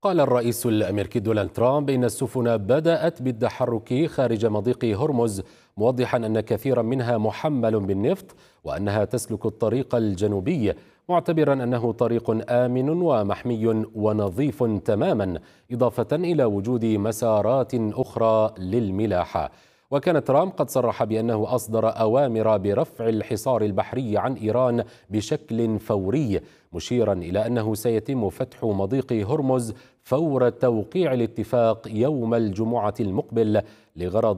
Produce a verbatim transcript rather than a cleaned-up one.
قال الرئيس الأمريكي دونالد ترامب إن السفن بدأت بالتحرك خارج مضيق هرمز، موضحا أن كثيرا منها محمل بالنفط وأنها تسلك الطريق الجنوبي، معتبرا أنه طريق آمن ومحمي ونظيف تماما، إضافة إلى وجود مسارات أخرى للملاحة. وكان ترامب قد صرح بأنه أصدر أوامر برفع الحصار البحري عن إيران بشكل فوري، مشيرا إلى أنه سيتم فتح مضيق هرمز فور توقيع الاتفاق يوم الجمعة المقبل لغرض